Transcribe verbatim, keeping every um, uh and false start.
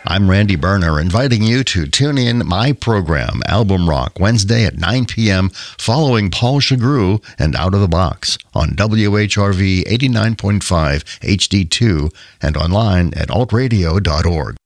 I'm Randy Berner, inviting you to tune in my program, Album Rock, Wednesday at nine p.m., following Paul Chagru and Out of the Box on W H R V eighty-nine point five H D two and online at alt radio dot org.